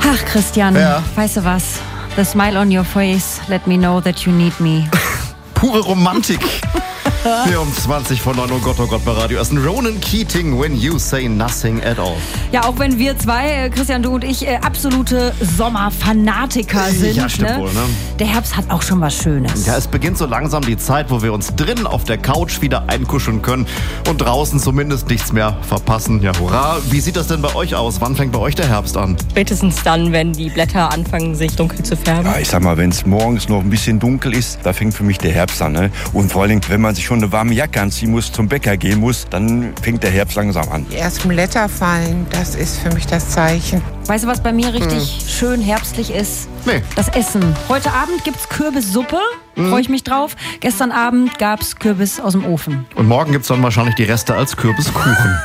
Ach, Christian, Ja. weißt du was? The smile on your face, let me know that you need me. Pure Romantik. Hier um 20 vor 9, oh Gott, bei Radio Essen. Ronan Keating, When You Say Nothing at All. Ja, auch wenn wir zwei, Christian, du und ich, absolute Sommerfanatiker sind. Ja, stimmt wohl, ne? Der Herbst hat auch schon was Schönes. Ja, es beginnt so langsam die Zeit, wo wir uns drinnen auf der Couch wieder einkuscheln können und draußen zumindest nichts mehr verpassen. Ja, hurra. Wie sieht das denn bei euch aus? Wann fängt bei euch der Herbst an? Spätestens dann, wenn die Blätter anfangen, sich dunkel zu färben. Ja, ich sag mal, wenn es morgens noch ein bisschen dunkel ist, da fängt für mich der Herbst an. Ne? Und vor allen Dingen, wenn man sich schon eine warme Jacke anziehen muss, zum Bäcker gehen muss, dann fängt der Herbst langsam an. Die ersten Blätter fallen, das ist für mich das Zeichen. Weißt du, was bei mir richtig schön herbstlich ist? Nee. Das Essen. Heute Abend gibt's Kürbissuppe, freue ich mich drauf. Gestern Abend gab's Kürbis aus dem Ofen. Und morgen gibt's dann wahrscheinlich die Reste als Kürbiskuchen.